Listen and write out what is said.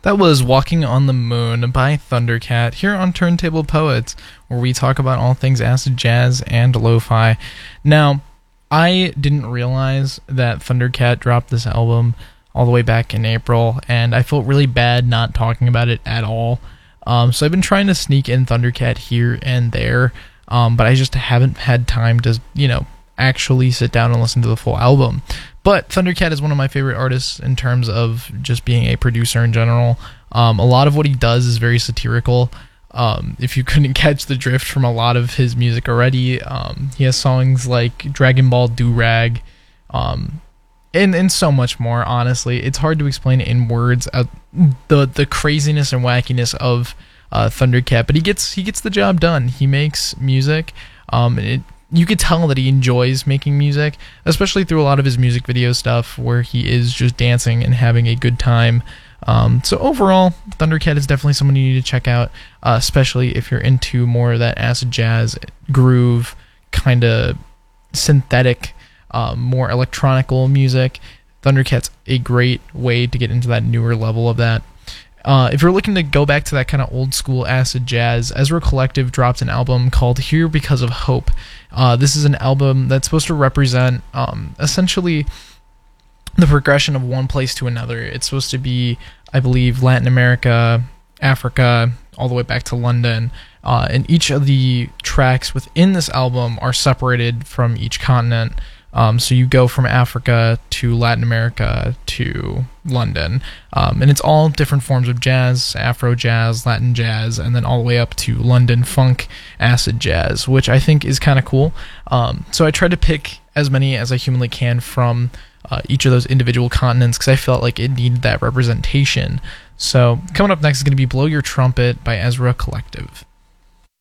That was Walking on the Moon by Thundercat here on Turntable Poets, where we talk about all things acid jazz and lo-fi. Now, I didn't realize that Thundercat dropped this album all the way back in April, and I felt really bad not talking about it at all. So I've been trying to sneak in Thundercat here and there, but I just haven't had time to, actually sit down and listen to the full album. But Thundercat is one of my favorite artists in terms of just being a producer in general. A lot of what he does is very satirical. If you couldn't catch the drift from a lot of his music already, he has songs like Dragon Ball Do-Rag, and so much more, honestly. It's hard to explain it in words, the craziness and wackiness of Thundercat, but he gets the job done. He makes music, you could tell that he enjoys making music, especially through a lot of his music video stuff where he is just dancing and having a good time. So overall, Thundercat is definitely someone you need to check out, especially if you're into more of that acid jazz groove, kind of synthetic, more electronical music. Thundercat's a great way to get into that newer level of that. If you're looking to go back to that kind of old school acid jazz, Ezra Collective dropped an album called Here Because of Hope. This is an album that's supposed to represent essentially the progression of one place to another. It's supposed to be, I believe, Latin America, Africa, all the way back to London. And each of the tracks within this album are separated from each continent. So you go from Africa to Latin America to London, and it's all different forms of jazz, Afro jazz, Latin jazz, and then all the way up to London funk acid jazz, which I think is kind of cool. So I tried to pick as many as I humanly can from each of those individual continents because I felt like it needed that representation. So coming up next is going to be Blow Your Trumpet by Ezra Collective.